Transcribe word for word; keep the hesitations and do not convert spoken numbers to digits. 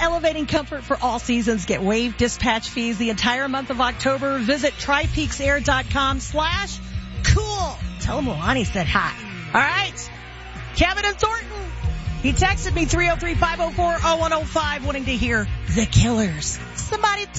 elevating comfort for all seasons. Get waived dispatch fees the entire month of October. Visit tripeaksair.com slash cool. Tell him Lonnie said hi. All right. Kevin and Thornton. He texted me three oh three, five oh four, oh one oh five wanting to hear The Killers. Somebody tell